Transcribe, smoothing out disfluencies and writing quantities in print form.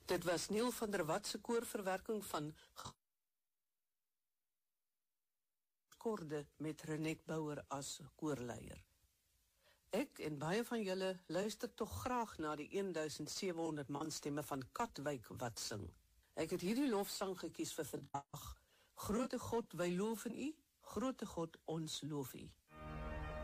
Dit was Neil van der Walt se koorverwerking van Korde met Renet Bouwer as koorleier. Ek en baie van julle luister tog graag na die 1700 manstemme van Katwyk wat sing. Ek het hierdie lofsang gekies vir vandag. Grote God, wy loof in U, grote God, ons loof U.